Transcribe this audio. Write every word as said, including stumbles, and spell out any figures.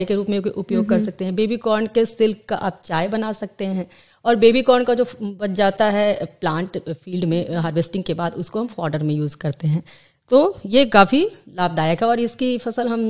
के रूप में उपयोग कर सकते हैं। बेबी कॉर्न के सिल्क का आप चाय बना सकते हैं, और बेबी कॉर्न का जो बच जाता है प्लांट फील्ड में हार्वेस्टिंग के बाद, उसको हम फॉडर में यूज़ करते हैं। तो ये काफ़ी लाभदायक है, और इसकी फसल हम